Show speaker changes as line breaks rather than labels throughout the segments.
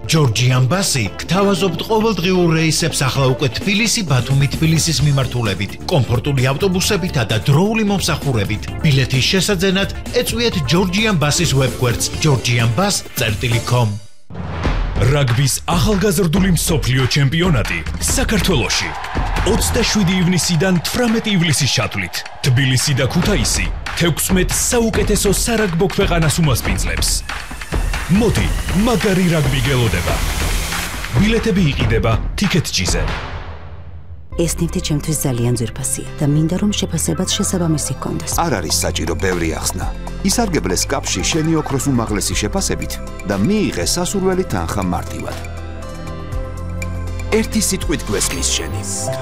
ჯორჯიან ბასი გთავაზობთ ყოველდღიურ რეისებს ახლა უკვე თბილისი, ბათუმი, თბილისის მიმართულებით, კომფორტული ავტობუსებითა და დროული მომსახურებით. ბილეთის შესაძენად ეწვიეთ ჯორჯიან ბასის ვებგვერდს georgianbus.com.
რაგბის ახალგაზრდული მსოფლიო ჩემპიონატი საქართველოში 27 ივნისიდან 18 ივლისის ჩათვლით. თბილისი და ქუთაისი 16 საუკეთესო სარაგბო ქვეყანას უმასპინძლებს. მოდი, მაგარი რაგბი გელოდება. ბილეთები იყიდება TicketJet-ზე.
ეს ნივთი ჩემთვის ძალიან ძვირფასია და მინდა რომ შეფასებაც შესაბამისი ჰქონდეს.
არ არის საჭირო ბევრი ახსნა. ისარგებლე სკაფში შენი ოქროს უმაღლესი შეფასებით და მიიღე სასურველი თანხა მარტივად. ერთი სიტყვით გვესმის შენი.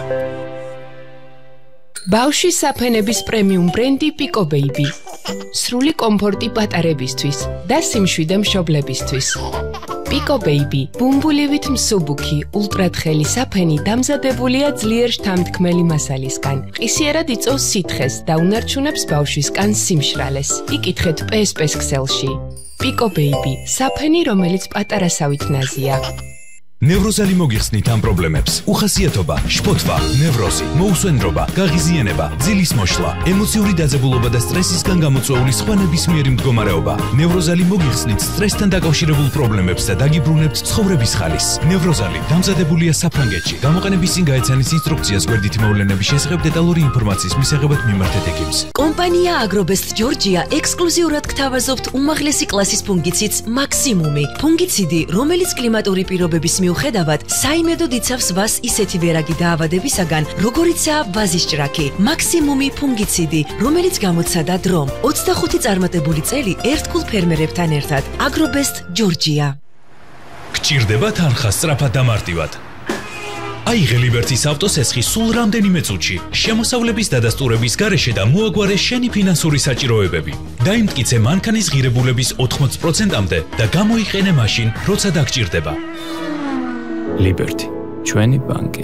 ბავშვის საფენების პრემიუმ ბრენდი Pico Baby. სრული კომფორტი პატარებისთვის და სიმშვიდე მშობლებისთვის. Pico Baby, ბუმბულივით მსუბუქი, ულტრათხელი საფენი დამზადებულია ძლიერ შთამთქმელი მასალისგან. ყისიერად იწვევს სითხეს და უნარჩუნებს ბავშვის კანს სიმშრალეს. იკითხეთ PSP-ს ქსელში. Pico Baby, საფენი, რომელიც პატარასავით ნაზია.
ნევროზალი მოგიხსნით ამ პრობლემებს. უხასიათობა, შფოთვა, ნევროზი, მოუსვენრობა, გაღიზიანება, ძილის მოშლა, ემოციური დაძაბულობა და სტრესისგან გამოწვეული სხვა ნებისმიერი მდგომარეობა. ნევროზალი მოგიხსნით სტრესთან დაკავშირებულ პრობლემებს და დაგიბრუნებთ ცხოვრების ხალისს. ნევროზალი დამზადებულია საფრანგეთში. გამოყენების წინ გაეცანით ინსტრუქციას გვერდითი მოვლენების შესახებ დეტალური ინფორმაციის მისაღებად მიმართეთ ექიმს.
კომპანია Agrobest Georgia ექსკლუზიურად გთავაზობთ უმაღლესი კლასის ფუნგიციდს მაქსიმუმი. ფუნგიციდი, რომელიც კლიმატური პირობების მიუხედავად საიმედოდ იცავს ვას ისეთი ვერაგი დაავადებისაგან, როგორიცაა ვაზის ჭრაქი. მაქსიმუმი ფუნგიციდი, რომელიც გამოცადა დრომ. 25 წარმატებული წელი ერთგულ ფერმერებთან ერთად. Agrobest Georgia.
გჭირდება თანხა სწრაფად და მარტივად. აიღე ლიბერტის ავტოსესხი სულ რამდენიმე წუთში. შემოსავლების დადასტურების გარეშე და მოაგვარე შენი ფინანსური საჭიროებები. დაიმტკიცე მანქანის ღირებულების 80%-მდე და გამოიყენე მაშინ, როცა დაგჭირდება.
ლიბერტი, ჩვენი ბანკი.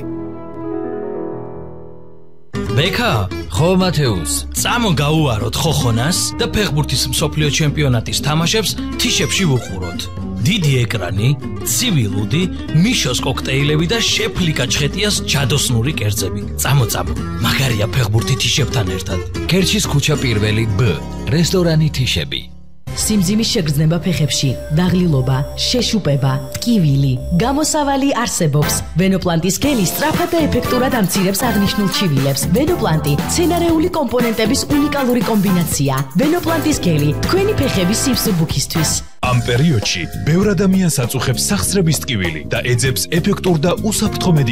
ბექა, ხო მათეუს, წამო გაუაროთ ხოხონას და ფეხბურთის მსოფლიო ჩემპიონატის თამაშებს თიშებში ვუყუროთ. დიდი ეკრანი, ცივი ლუდი, მიშოს კოქტეილები და შეფ ლიკაჩხეტიას ჯადოსნური კერძები. წამო, მაგარია ფეხბურთი თიშებთან ერთად.
კერჩის ქუჩა პირველი B, რესტორანი თიშები.
სიმძიმის შეგრძნება ფეხებში, დაღლილობა, შეშუპება, ტკივილი, გამოსავალი არსებობს. ვენოპლანტის გელი სწრაფად და ეფექტურად ამცირებს აღნიშნულ ჩივილებს. ვენოპლანტი მცენარეული კომპონენტების უნიკალური კომბინაცია. ვენოპლანტის გელი თქვენი ფეხების სიმსუბუქისთვის.
ამ პერიოდში ბევრ ადამიანს აწუხებს სახსრების ტკივილი და ეძებს ეფექტურ და უსაფრთხო